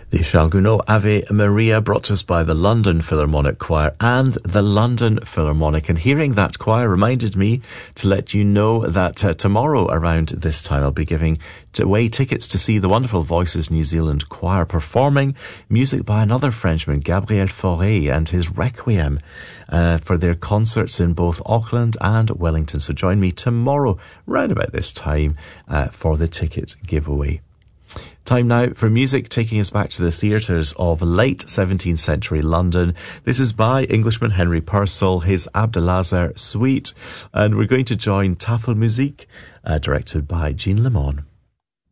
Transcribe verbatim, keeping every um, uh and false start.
The Charles Gounod Ave Maria, brought to us by the London Philharmonic Choir and the London Philharmonic. And hearing that choir reminded me to let you know that uh, tomorrow around this time I'll be giving away tickets to see the Wonderful Voices New Zealand Choir performing music by another Frenchman, Gabriel Fauré, and his Requiem uh, for their concerts in both Auckland and Wellington. So join me tomorrow round about this time uh, for the ticket giveaway. Time now for music taking us back to the theatres of late seventeenth century London. This is by Englishman Henry Purcell, his Abdelazar Suite, and we're going to join Tafelmusik, uh, directed by Jean Lemon.